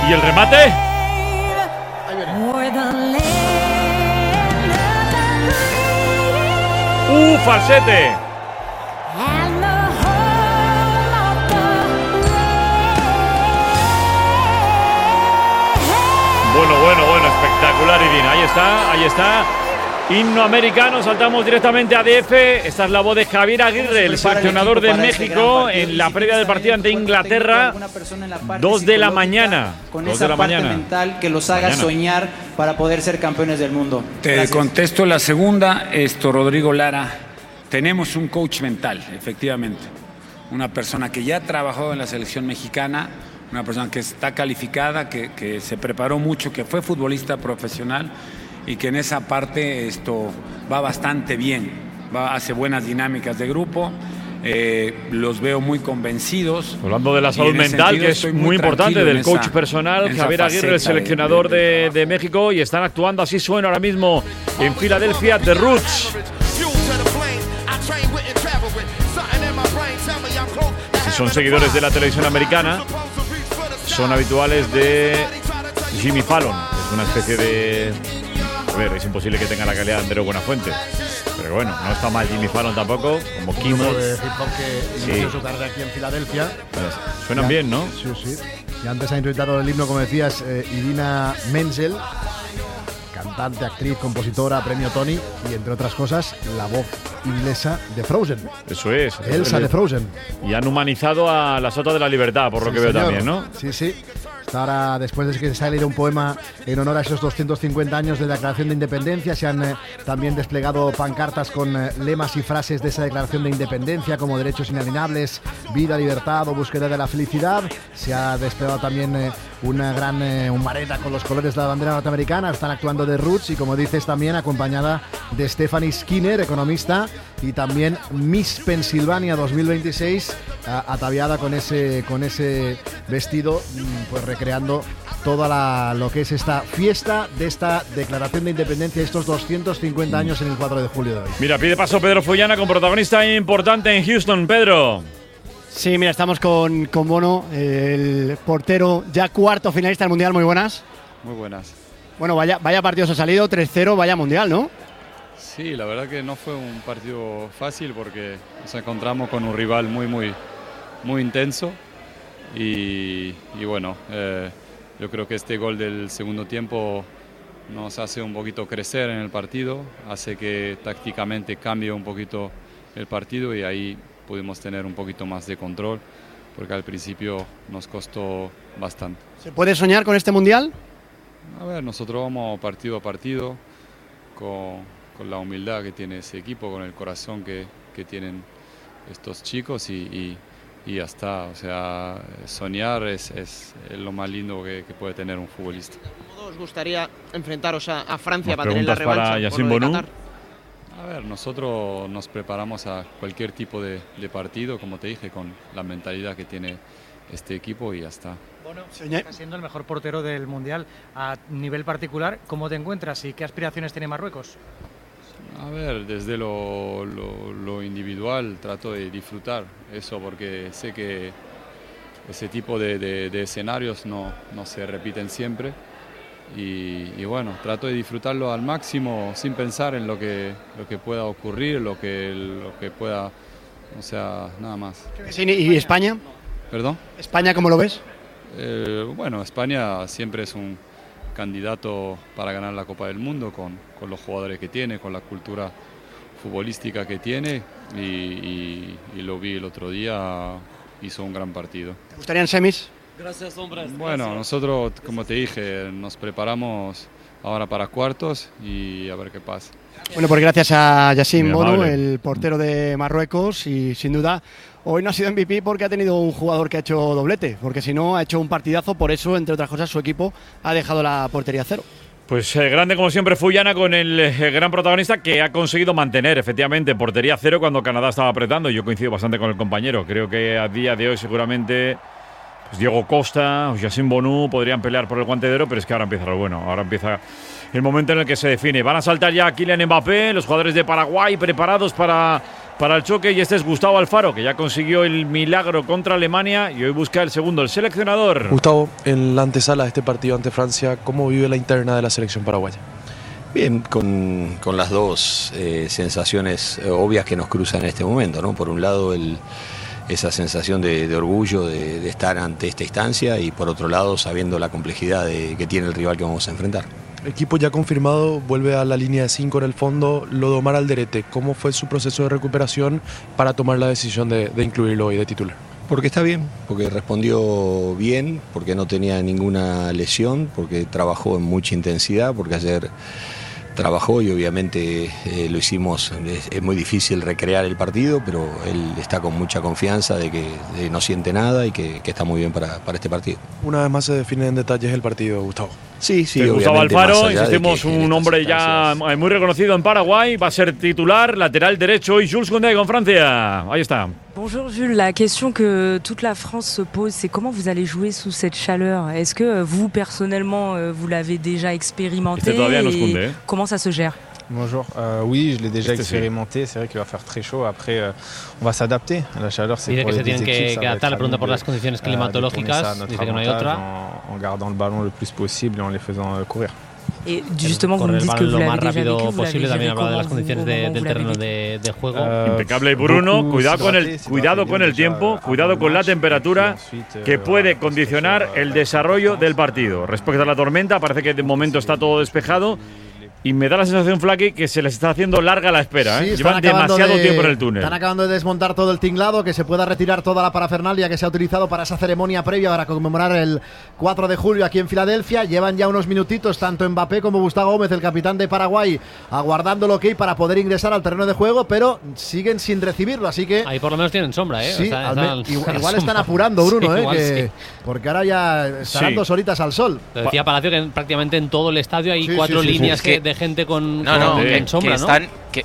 ¿Y el remate? Ahí viene. Falsete. Bueno, espectacular, Irina. Ahí está. Himno americano, saltamos directamente a DF. Esta es la voz de Javier Aguirre, el seleccionador de México, en la previa del partido ante Inglaterra. 2 de la mañana. Con esa parte mental que los haga soñar para poder ser campeones del mundo. Te contesto la segunda, Rodrigo Lara. Tenemos un coach mental, efectivamente. Una persona que ya ha trabajado en la selección mexicana, una persona que está calificada, que se preparó mucho, que fue futbolista profesional y que en esa parte va bastante bien, hace buenas dinámicas de grupo, los veo muy convencidos. Hablando de la salud mental, que es muy importante, del coach personal, Javier Aguirre, el seleccionador de México, y están actuando, así suena ahora mismo en Filadelfia, The Roots. Si son seguidores de la televisión americana, son habituales de Jimmy Fallon, es una especie de... A ver, es imposible que tenga la calidad de Andreu Buenafuente, pero bueno, no está mal Jimmy Fallon tampoco, como Kimmel. De hip hop que inició su carrera aquí en Filadelfia. Pues, suenan bien, ¿no? Sí. Y antes ha interpretado el himno, como decías, Idina Menzel, cantante, actriz, compositora, premio Tony y, entre otras cosas, la voz inglesa de Frozen. Eso es. Elsa de Frozen. Y han humanizado a la Sota de la Libertad, por lo que veo también, ¿no? Sí. Ahora, después de que se ha leído un poema en honor a esos 250 años de la Declaración de Independencia, se han también desplegado pancartas con lemas y frases de esa Declaración de Independencia, como derechos inalienables, vida, libertad o búsqueda de la felicidad. Se ha desplegado también una gran humareda con los colores de la bandera norteamericana. Están actuando The Roots y, como dices, también acompañada de Stephanie Skinner, economista, y también Miss Pennsylvania 2026, ataviada con ese vestido, pues recreando toda lo que es esta fiesta de esta Declaración de Independencia, estos 250 años en el 4 de julio de hoy. Mira, pide paso Pedro Follana con protagonista importante en Houston. Pedro. Sí, mira, estamos con Bono, el portero ya cuarto finalista del Mundial. Muy buenas. Muy buenas. Bueno, vaya partidos ha salido, 3-0, vaya Mundial, ¿no? Sí, la verdad que no fue un partido fácil porque nos encontramos con un rival muy intenso y bueno, yo creo que este gol del segundo tiempo nos hace un poquito crecer en el partido, hace que tácticamente cambie un poquito el partido y ahí pudimos tener un poquito más de control porque al principio nos costó bastante. ¿Se puede soñar con este Mundial? A ver, nosotros vamos partido a partido con la humildad que tiene ese equipo, con el corazón que tienen estos chicos y ya está. O sea, soñar es lo más lindo que puede tener un futbolista. ¿Cómo os gustaría enfrentaros a Francia ¿Más para tener la revancha? para Yassine Bonu? A ver, nosotros nos preparamos a cualquier tipo de partido, como te dije, con la mentalidad que tiene este equipo y ya está. Bueno, está siendo el mejor portero del Mundial. A nivel particular, ¿cómo te encuentras y qué aspiraciones tiene Marruecos? A ver, desde lo individual trato de disfrutar eso porque sé que ese tipo de escenarios no se repiten siempre y bueno, trato de disfrutarlo al máximo sin pensar en lo que pueda ocurrir, lo que pueda, o sea, nada más. ¿Y España? ¿Perdón? ¿España cómo lo ves? Bueno, España siempre es un candidato para ganar la Copa del Mundo con los jugadores que tiene, con la cultura futbolística que tiene y lo vi el otro día, hizo un gran partido. ¿Te gustarían semis? Gracias, hombre. Bueno, nosotros, como te dije, nos preparamos ahora para cuartos y a ver qué pasa. Bueno, pues gracias a Yassine Bonu, amable. el portero de Marruecos, y sin duda hoy no ha sido MVP porque ha tenido un jugador que ha hecho doblete, porque si no ha hecho un partidazo, por eso, entre otras cosas, su equipo ha dejado la portería a cero. Pues grande como siempre Follana con el gran protagonista que ha conseguido mantener efectivamente portería cero cuando Canadá estaba apretando. Yo coincido bastante con el compañero. Creo que a día de hoy seguramente pues Diego Costa o Yassine Bonu podrían pelear por el guante de oro, pero es que ahora empieza lo bueno. Ahora empieza el momento en el que se define. Van a saltar ya Kylian Mbappé, los jugadores de Paraguay preparados para para el choque y este es Gustavo Alfaro, que ya consiguió el milagro contra Alemania y hoy busca el segundo, el seleccionador. Gustavo, en la antesala de este partido ante Francia, ¿cómo vive la interna de la selección paraguaya? Bien, con las dos sensaciones obvias que nos cruzan en este momento, ¿no? Por un lado, esa sensación de orgullo de estar ante esta instancia y por otro lado, sabiendo la complejidad que tiene el rival que vamos a enfrentar. Equipo ya confirmado, vuelve a la línea de 5 en el fondo, Lodomar Alderete. ¿Cómo fue su proceso de recuperación para tomar la decisión de incluirlo hoy de titular? Porque está bien, porque respondió bien, porque no tenía ninguna lesión, porque trabajó en mucha intensidad, porque ayer trabajó y obviamente lo hicimos, es muy difícil recrear el partido, pero él está con mucha confianza de que no siente nada y que está muy bien para este partido. Una vez más se define en detalles el partido, Gustavo. Sí, Gustavo Alfaro, insistimos, un hombre ya muy reconocido en Paraguay, va a ser titular, lateral derecho, y Jules Koundé con Francia. Ahí está. Bonjour Jules, la question que toute la France se pose, c'est comment vous allez jouer sous cette chaleur? Est-ce que vous, personnellement, vous l'avez déjà expérimenté et comment ça se gère? Bonjour, oui, je l'ai déjà expérimenté, c'est vrai qu'il va faire très chaud, après on va s'adapter, la chaleur c'est pour les deux équipes, que adaptar, le pregunta por las condiciones climatológicas, dice que no hay otra. En gardant le ballon le plus possible et en les faisant courir. Et justement, vous me dites que vous l'avez déjà vécu, vous l'avez también hablaba de las condiciones del terreno de juego. Impecable Bruno, cuidado con el tiempo, cuidado con la temperatura que puede condicionar el desarrollo del partido. Respecto a la tormenta, parece que de momento está todo despejado. Y me da la sensación, Flaky, que se les está haciendo larga la espera. Sí, llevan demasiado tiempo en el túnel. Están acabando de desmontar todo el tinglado, que se pueda retirar toda la parafernalia que se ha utilizado para esa ceremonia previa para conmemorar el 4 de julio aquí en Filadelfia. Llevan ya unos minutitos, tanto Mbappé como Gustavo Gómez, el capitán de Paraguay, aguardando el ok para poder ingresar al terreno de juego, pero siguen sin recibirlo, así que… Ahí por lo menos tienen sombra, ¿eh? Sí, igual están apurando, Bruno, sí, porque ahora ya estarán 2 horitas al sol. Lo decía Palacio que prácticamente en todo el estadio hay 4 líneas de gente con sombra, que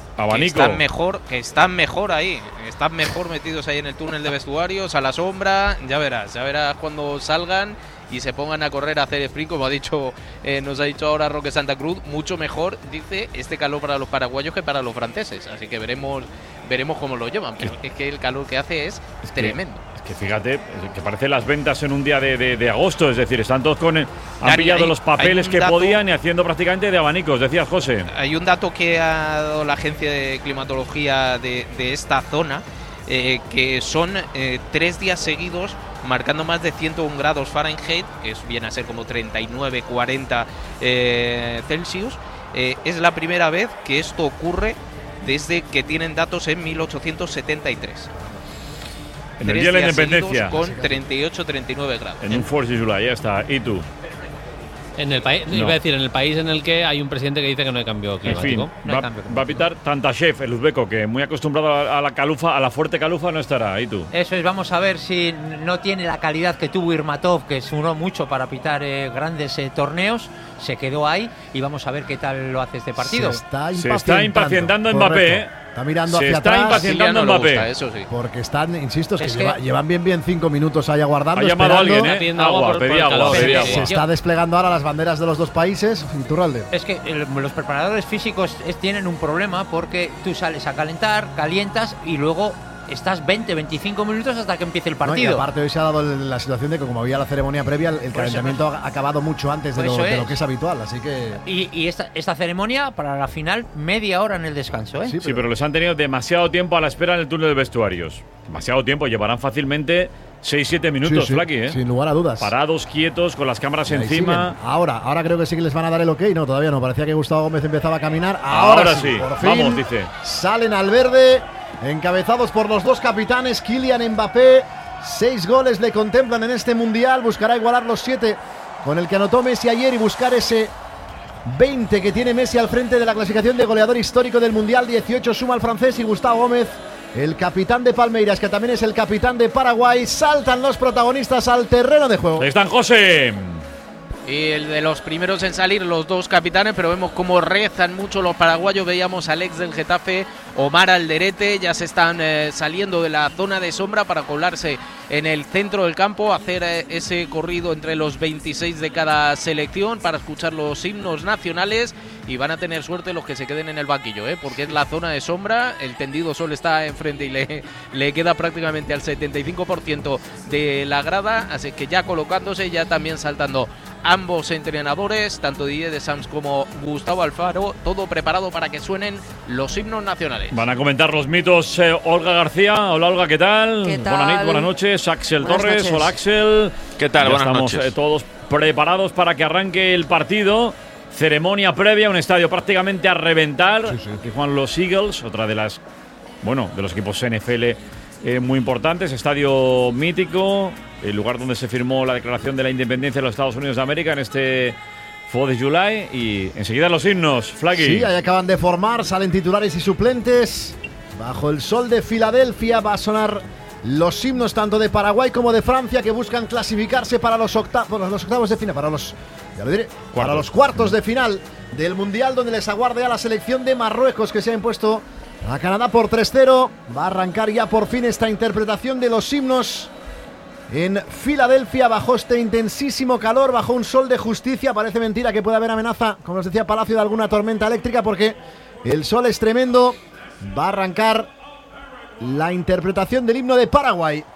están mejor ahí, están mejor metidos ahí en el túnel de vestuarios, a la sombra. Ya verás cuando salgan y se pongan a correr a hacer sprint, como nos ha dicho ahora Roque Santa Cruz, mucho mejor, dice, este calor para los paraguayos que para los franceses, así que veremos cómo lo llevan, pero es que el calor que hace es tremendo. Que fíjate, que parece las ventas en un día de agosto, es decir, están todos han pillado los papeles que podían y haciendo prácticamente de abanicos, decías, José. Hay un dato que ha dado la agencia de climatología de esta zona, que son 3 días seguidos marcando más de 101 grados Fahrenheit, que viene a ser como 39, 40 Celsius. Es la primera vez que esto ocurre desde que tienen datos en 1873. En el día de la independencia. Con 38-39 grados. En un 4 de July, ya está. ¿Y tú? En el país, iba a decir, en el país en el que hay un presidente que dice que no hay cambio climático. En fin, va a pitar Tantashev, el uzbeco, que muy acostumbrado a la calufa, a la fuerte calufa, no estará. ¿Y tú? Eso es, vamos a ver si no tiene la calidad que tuvo Irmatov, que sonó mucho para pitar grandes torneos. Se quedó ahí y vamos a ver qué tal lo hace este partido. Se está impacientando Mbappé, Está mirando hacia atrás. Se está impacientando Mbappé. Eso sí. Porque están, insisto, llevan bien 5 minutos ahí aguardando. Ha llamado a alguien, pedía agua. Se está desplegando ahora las banderas de los dos países. Iturralde. Es que los preparadores físicos tienen un problema porque tú sales a calentar, calientas y luego estás 20-25 minutos hasta que empiece el partido. No, y aparte hoy se ha dado la situación de que como había la ceremonia previa, el calentamiento ha acabado mucho antes de lo que es habitual, así que… Y esta ceremonia para la final, media hora en el descanso, ¿eh? Sí, pero les han tenido demasiado tiempo a la espera en el túnel de vestuarios. Demasiado tiempo, llevarán fácilmente 6-7 minutos, Flaky, ¿eh? Sin lugar a dudas. Parados, quietos, con las cámaras encima. Siguen. Ahora creo que sí que les van a dar el ok. No, todavía no. Parecía que Gustavo Gómez empezaba a caminar. Ahora sí. Por fin, vamos, dice. Salen al verde, encabezados por los dos capitanes, Kylian Mbappé. 6 goles le contemplan en este Mundial. Buscará igualar los 7 con el que anotó Messi ayer y buscar ese 20 que tiene Messi al frente de la clasificación de goleador histórico del Mundial. 18 suma el francés y Gustavo Gómez, el capitán de Palmeiras, que también es el capitán de Paraguay. Saltan los protagonistas al terreno de juego. Ahí están, José. Y el de los primeros en salir, los dos capitanes, pero vemos cómo rezan mucho los paraguayos. Veíamos al ex del Getafe, Omar Alderete, ya se están saliendo de la zona de sombra para colarse en el centro del campo, hacer ese corrido entre los 26 de cada selección para escuchar los himnos nacionales, y van a tener suerte los que se queden en el banquillo, porque es la zona de sombra, el tendido sol está enfrente y le queda prácticamente al 75% de la grada, así que ya colocándose, ya también saltando ambos entrenadores, tanto Didier Deschamps como Gustavo Alfaro, todo preparado para que suenen los himnos nacionales. Van a comentar los mitos Olga García. Hola Olga, ¿qué tal? ¿Qué tal? Buenas noches. Axel Buenas Torres. noches. Hola Axel. ¿Qué tal? Ya Buenas estamos noches. Todos preparados para que arranque el partido. Ceremonia previa, un estadio prácticamente a reventar. Aquí juegan los Eagles, otra de las, de los equipos NFL muy importantes. Estadio mítico, el lugar donde se firmó la declaración de la independencia de los Estados Unidos de América en este 4 de July. Y enseguida los himnos, Flaggy. Sí, ahí acaban de formar, salen titulares y suplentes. Bajo el sol de Filadelfia va a sonar los himnos tanto de Paraguay como de Francia, que buscan clasificarse para los octavos de final, para los cuartos de final del Mundial, donde les aguarda ya la selección de Marruecos, que se ha impuesto a Canadá por 3-0. Va a arrancar ya por fin esta interpretación de los himnos en Filadelfia, bajo este intensísimo calor, bajo un sol de justicia. Parece mentira que pueda haber amenaza, como nos decía Palacio, de alguna tormenta eléctrica, porque el sol es tremendo. Va a arrancar la interpretación del himno de Paraguay.